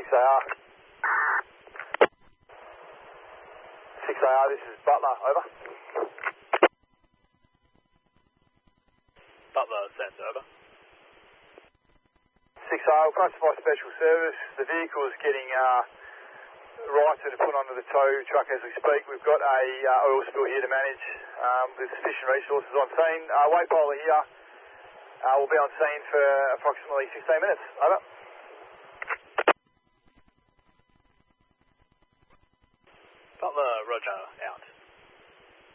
6AR. 6AR, this is Butler, over. Butler, sends over. 6AR, requested by special service. The vehicle is getting righted to put onto the tow truck as we speak. We've got a oil spill here to manage with sufficient resources on scene. Weight bowler here will be on scene for approximately 16 minutes. Over. Butler, roger, out.